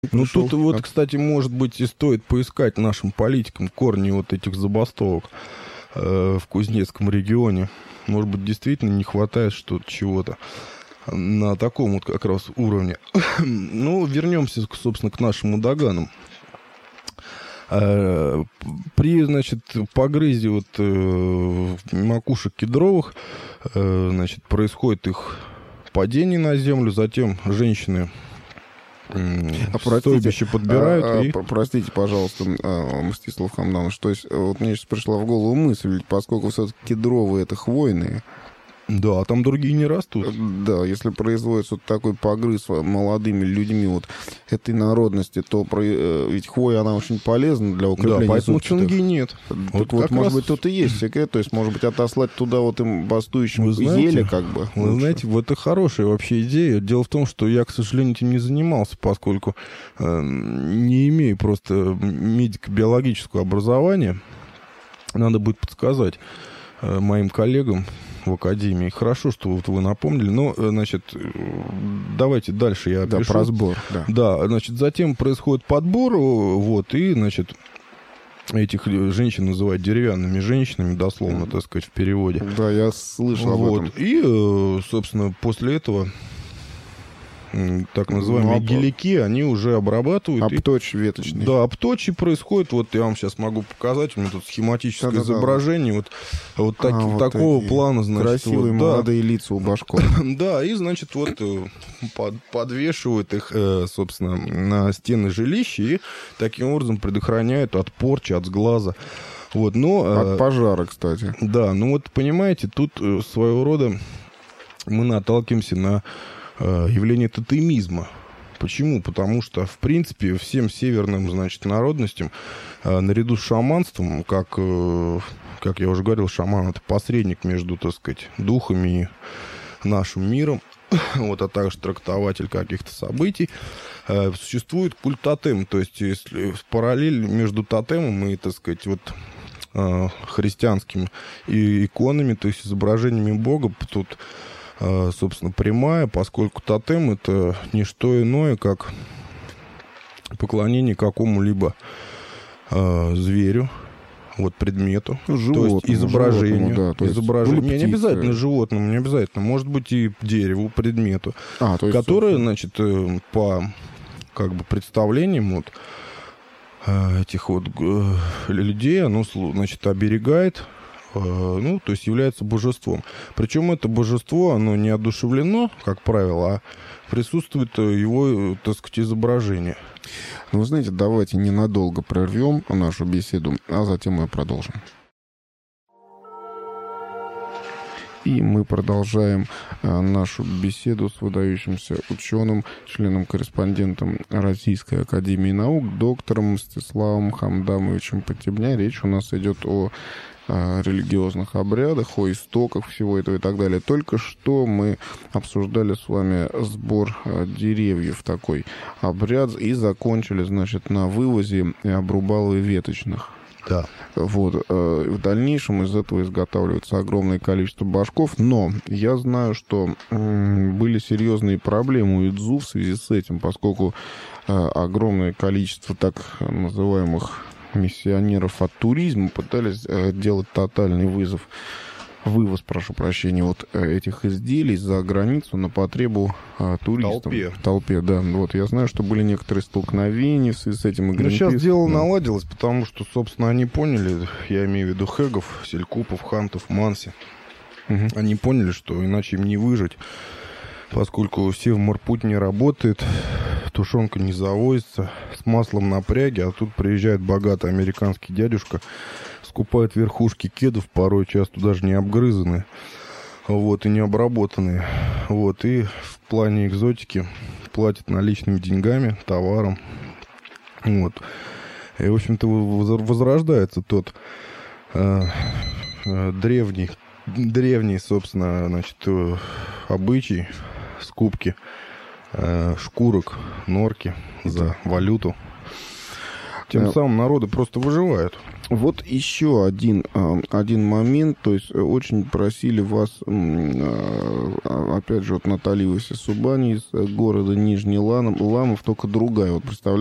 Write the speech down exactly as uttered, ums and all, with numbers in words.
Ну, пришел. тут вот, А? кстати, может быть, и стоит поискать нашим политикам корни вот этих забастовок э, в Кузнецком регионе. Может быть, действительно не хватает что-то, чего-то на таком вот как раз уровне. Ну, вернемся, собственно, к нашим удаганам. Э, при, значит, погрызе вот э, макушек кедровых, э, значит, происходит их падение на землю, затем женщины А стойбище подбирают. а, и... а, простите, пожалуйста, а, Мстислав Хамданович, то есть вот мне сейчас пришла в голову мысль, ведь поскольку все-таки кедровые — это хвойные. Да, а там другие не растут. Да, если производится вот такой погрыз молодыми людьми вот этой народности, то про... ведь хвоя, она очень полезна для укрепления. Да, поэтому зубчатых. цинги нет. Вот, вот может раз... быть, тут и есть секрет, то есть, может быть, отослать туда вот им бастующим еле как бы. Вы лучше. знаете, вот это хорошая вообще идея. Дело в том, что я, к сожалению, этим не занимался, поскольку э, не имею просто медико-биологического образования. Надо будет подсказать э, моим коллегам в академии. Хорошо, что вот вы напомнили. Но, значит, давайте дальше я Да, опишу. про сбор, да. Да, значит, затем происходит подбор, вот, и, значит, этих женщин называют деревянными женщинами, дословно, так сказать, в переводе. Да, я слышал вот. об этом. И, собственно, после этого так называемые ну, гелики, они уже обрабатывают. Обточь веточный. Да, обточи происходит. Вот я вам сейчас могу показать. У меня тут схематическое Да-да-да. изображение. Вот, вот, так, а, вот такого плана, значит. Красивые вот, молодые да. лица у башков. Да, и, значит, вот под, подвешивают их, собственно, на стены жилища и таким образом предохраняют от порчи, от сглаза. Вот, но, от пожара, кстати. Да, ну вот, понимаете, тут своего рода мы наталкиваемся на явление тотемизма. Почему? Потому что, в принципе, всем северным, значит, народностям, наряду с шаманством, как, как я уже говорил, шаман — это посредник между, так сказать, духами и нашим миром, вот, а также трактователь каких-то событий, существует культ тотем. То есть, если в параллель между тотемом и, так сказать, вот, христианскими иконами, то есть изображениями Бога, тут, собственно, прямая, поскольку тотем — это не что иное, как поклонение какому-либо э, зверю, вот, предмету, животному, то есть изображению, да, то есть изображению. Не, не птице. обязательно животному, не обязательно, может быть и дереву, предмету, а, то есть, которое, значит, по, как бы, представлениям вот этих вот людей, оно, значит, оберегает, ну, то есть является божеством. Причем это божество, оно не одушевлено, как правило, а присутствует его, так сказать, изображение. Ну, вы знаете, давайте ненадолго прервем нашу беседу, а затем мы продолжим. И мы продолжаем нашу беседу с выдающимся ученым, членом-корреспондентом Российской академии наук, доктором Мстиславом Хамдамовичем Потебня. Речь у нас идет о религиозных обрядах, о истоках всего этого и так далее. Только что мы обсуждали с вами сбор деревьев, такой обряд, и закончили, значит, на вывозе обрубалы веточных. Да. Вот. В дальнейшем из этого изготавливается огромное количество башков, но я знаю, что были серьезные проблемы у ИДЗУ в связи с этим, поскольку огромное количество так называемых миссионеров от туризма пытались делать тотальный вызов, вывоз, прошу прощения, вот этих изделий за границу на потребу а, туристов. Толпе. В толпе, да. Вот, я знаю, что были некоторые столкновения в связи с этим. Ну, сейчас дело да. наладилось, потому что, собственно, они поняли, я имею в виду хэгов, селькупов, хантов, манси, угу. Они поняли, что иначе им не выжить, поскольку Севморпуть не работает, тушенка не завозится, с маслом напряги, а тут приезжает богатый американский дядюшка, скупает верхушки кедов, порой часто даже не обгрызанные, вот, и не обработанные, вот, и в плане экзотики платит наличными деньгами, товаром, вот, и, в общем-то, возрождается тот э, э, древний, древний, собственно, значит, обычай скупки э, шкурок норки за валюту. Тем да. самым народы просто выживают. Вот еще один, один момент, то есть очень просили вас, опять же, вот Наталья Васисубани из города Нижний Ланов, только другая, вот представляете,